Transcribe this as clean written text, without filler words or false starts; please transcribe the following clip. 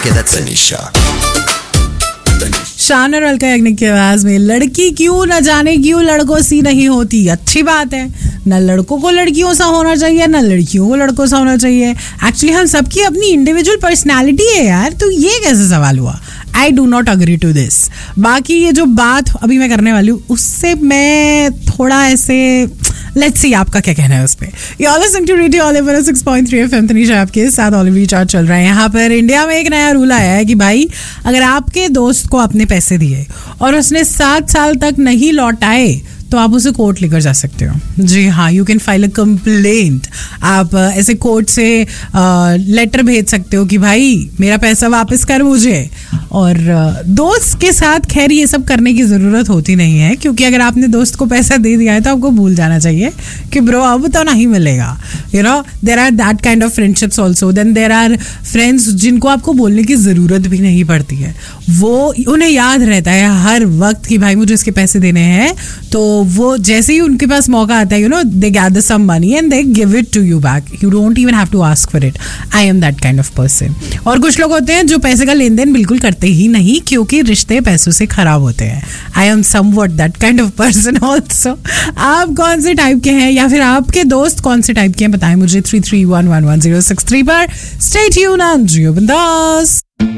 Okay, that's Tanisha. शान और अलका याग्निक की आवाज में लड़की क्यों न जाने क्यों लड़कों सी नहीं होती. अच्छी बात है. ना लड़कों को लड़कियों सा होना चाहिए ना लड़कियों को लड़कों सा होना चाहिए. एक्चुअली हम सबकी अपनी इंडिविजुअल पर्सनैलिटी है यार. तो ये कैसे सवाल हुआ? I do not agree to this. बाकी ये जो बात अभी मैं करने वाली हूँ उससे मैं थोड़ा ऐसे लेट्स सी आपका क्या कहना है उस पर. You are listening to radio olive 6.3 FM. Tanisha आपके साथ ऑलिव रिचार्ज चल रहा है. यहाँ पर इंडिया में एक नया रूल आया है कि भाई अगर आपके दोस्त को आपने पैसे दिए और उसने 7 साल तक नहीं लौटाए तो आप उसे कोर्ट लेकर जा सकते हो. जी हाँ, you can file a complaint. आप ऐसे कोर्ट से लेटर भेज सकते हो कि भाई मेरा पैसा वापस कर मुझे. और दोस्त के साथ खैर ये सब करने की ज़रूरत होती नहीं है, क्योंकि अगर आपने दोस्त को पैसा दे दिया है तो आपको भूल जाना चाहिए कि ब्रो अब तो नहीं मिलेगा. You know there are that kind of friendships also. Then there are friends जिनको आपको बोलने की ज़रूरत भी नहीं पड़ती है. वो उन्हें याद रहता है हर वक्त कि भाई मुझे इसके पैसे देने हैं. तो वो जैसे ही उनके पास मौका आता है, you know, they gather some money and they give it to you back. You don't even have to ask for it. I am that kind of person. और कुछ लोग होते हैं जो पैसे का लेन देन बिल्कुल करते ही नहीं, क्योंकि रिश्ते पैसों से खराब होते हैं. I am somewhat that kind of person also. आप कौन से टाइप के हैं या फिर आपके दोस्त कौन से टाइप के हैं बताएं मुझे 33111063 पर. स्टे ट्यून्ड ऑन जियो बिंदास.